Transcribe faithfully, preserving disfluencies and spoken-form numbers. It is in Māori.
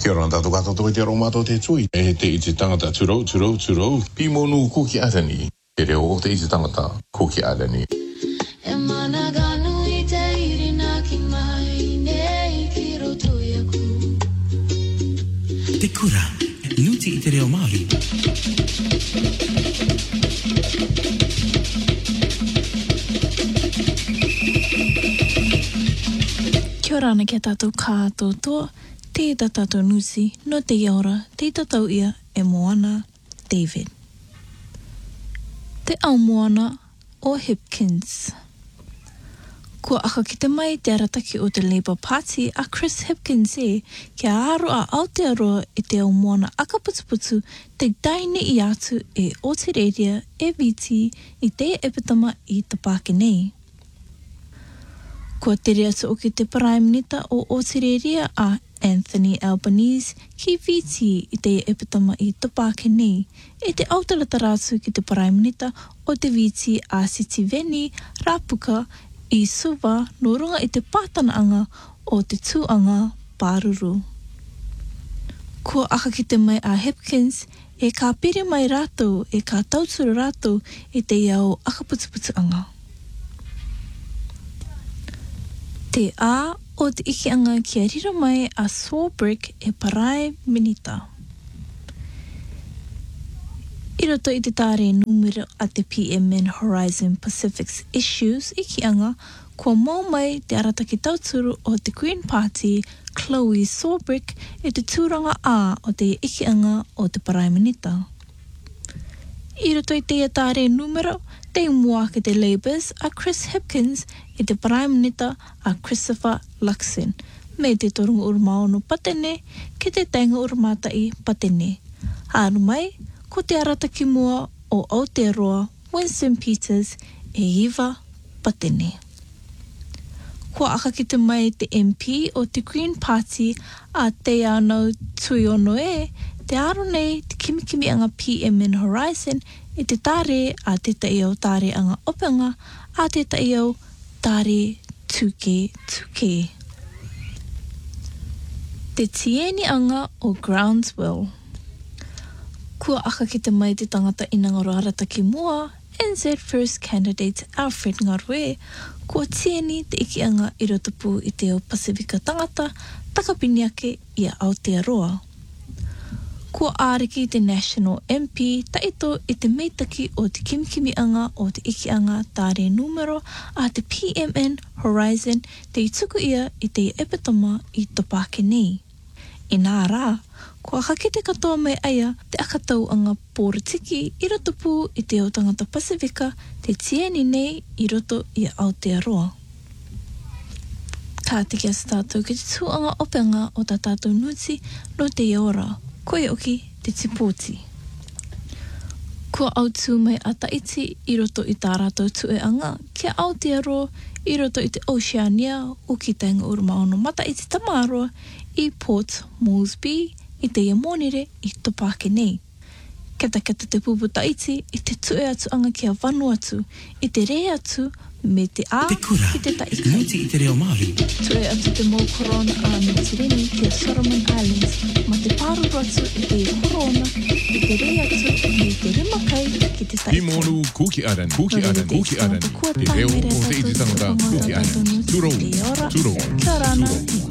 Kia ora tātou katoa te aro mātou te tui. E te i te tangata turou, turou, turou. Pi monu kuki arani. E reo o te i te tangata kuki arani. E mana ganu I te irina ki mai nei ki roto iaku. Te kura, nuti I te reo Māori. Kia ora ana kia tātou kātoa. Te tātou nusi, no te iaora, te tātou ia e Moana David. Te au Moana o Hipkins. Kua aka ki te mai te arataki o te Labour Party a Chris Hipkins e kia aro a Aotearoa I te au Moana aka putuputu te daine I atu e Otereria e Viti I te epitama I te Pākenei. Kua tere atu o ki te Prime Minister o Otereria a Anthony Albanese ki Viti I te epitama I te Pākenei e te autalata rātu ki te Prime Minister o te Viti a Sitiveni Rapuka I Suva no runga I te pātanaanga o te tūanga Pāruru. Kua aka ki te mai a Hipkins e ka pere mai rātou e ka tauturu rātou I te iau aka putuputuanga. Te a o te ikianga kia rira mai a Swarbrick e Prime Minister. I roto I te tāre numero a te P M N Horizon Pacific's issues ikianga, kua mau mai te arataki tauturu o te Green Party, Chloe Swarbrick, e te tūranga a o te ikianga o te Prime Minister. I roto I te tāre numero, te mua ki te Labours a Chris Hipkins e te Prime Minister a Christopher Luxon, me te torunga urmaono patene ki te tainga urmatai patene. Haru mai, ko te arataki mua o Aotearoa, Winston Peters e Eva patene. Kua aka ki te mai te M P o te Green Party a te anau Tuiono e, te aro nei te kimikimi anga P M N Horizon e te tāre a te taio tāre anga openga a te taio tāre tuke tuke. Te tieni anga o Groundswell. Kua aka ki te mai te tangata inangaro arataki mua, N Z First Candidate Alfred Ngarwe, kua tieni te iki anga I rotopu I te o Pasifika tangata, takapini ake I a Aotearoa. Kua āriki te National M P taito I te meitaki o te kimikimi anga o te iki anga tāre numero a te P M N Horizon te I tuku ia I te epitama I te Pākenei. I nā rā, kua hake te katoa mai aia te akatau anga pōritiki I rotopu I te o tangata Pasifika te tieni nei I roto I Aotearoa. Ka te kia sa tātou ki te tūanga openga o tā tātou nuti no te iora. Koe oki te tipoti. Kua autu mai a taiti I roto I tā rātou tue anga kia Aotearoa I roto I te Oceania o ki tainga uramaono mata I te Tamaroa I Port Moresby I te Iamonere I te Pākenei. Kata kata te pupu taiti I te tue atu anga kia Vanuatu I te re atu me te a Te kura, ki te taikai. nuti I te reo Māori. Tue atu te mau korona a Mitireni kia Solomon Islands, ma te pāruru atu I te korona I te re atu me te rimakai ki te taikai. Pi monu kuki arani, kuki arani, kuki arani. Te reo o te i te tangata kuki arani. Turou, turou, Kia ora ana, turou.